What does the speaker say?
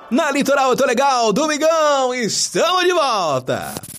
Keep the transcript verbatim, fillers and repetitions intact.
Na Litoral Eu Tô Legal, domingão, estamos de volta!